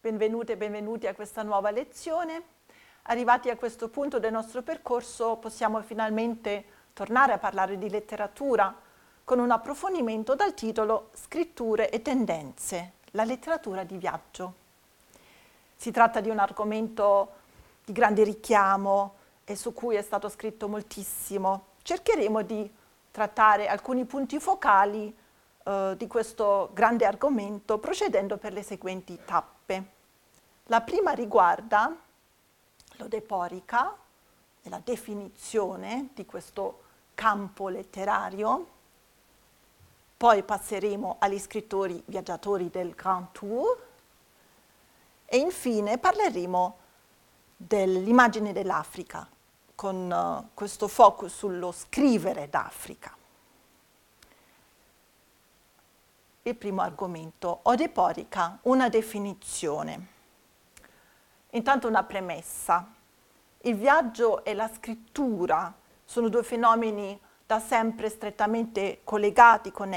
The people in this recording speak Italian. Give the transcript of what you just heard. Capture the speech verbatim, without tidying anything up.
benvenute e benvenuti a questa nuova lezione. Arrivati a questo punto del nostro percorso possiamo finalmente tornare a parlare di letteratura con un approfondimento dal titolo Scritture e tendenze, la letteratura di viaggio. Si tratta di un argomento di grande richiamo e su cui è stato scritto moltissimo. Cercheremo di trattare alcuni punti focali eh, di questo grande argomento procedendo per le seguenti tappe. La prima riguarda l'odeporica e la definizione di questo campo letterario. Poi passeremo agli scrittori viaggiatori del Grand Tour e infine parleremo dell'immagine dell'Africa con uh, questo focus sullo scrivere d'Africa. Il primo argomento, odeporica, una definizione. Intanto una premessa. Il viaggio e la scrittura sono due fenomeni da sempre strettamente collegati, connessi.